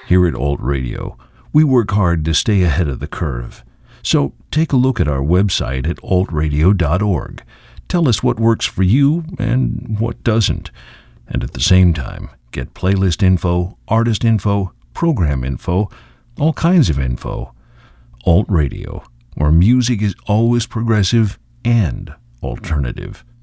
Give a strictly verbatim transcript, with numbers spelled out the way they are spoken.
Here at Alt Radio, we work hard to stay ahead of the curve. So take a look at our website at alt radio dot org. Tell us what works for you and what doesn't. And at the same time, get playlist info, artist info, program info, all kinds of info. Alt Radio, where music is always progressive and alternative.